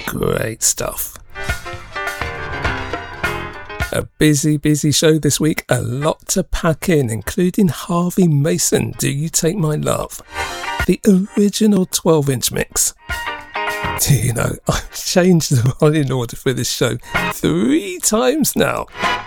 Great stuff. A busy show this week, a lot to pack in, including Harvey Mason, Do You Take My Love? The original 12-inch mix. Do you know, I've changed the running order for this show 3 times now.